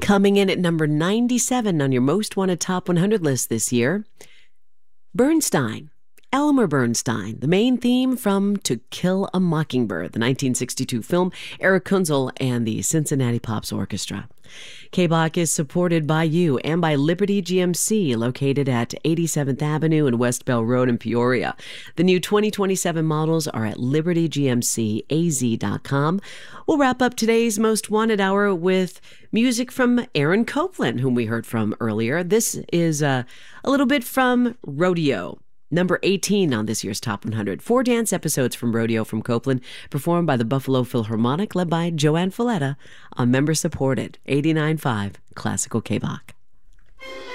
Coming in at number 97 on your Most Wanted Top 100 list this year, Bernstein. Elmer Bernstein, the main theme from To Kill a Mockingbird, the 1962 film, Eric Kunzel and the Cincinnati Pops Orchestra. KBOK is supported by you and by Liberty GMC, located at 87th Avenue and West Bell Road in Peoria. The new 2027 models are at libertygmcaz.com. We'll wrap up today's Most Wanted Hour with music from Aaron Copland, whom we heard from earlier. This is a little bit from Rodeo. Number 18 on this year's Top 100. 4 dance episodes from Rodeo from Copland, performed by the Buffalo Philharmonic, led by Joanne Folletta, on member-supported 89.5 Classical KBOK.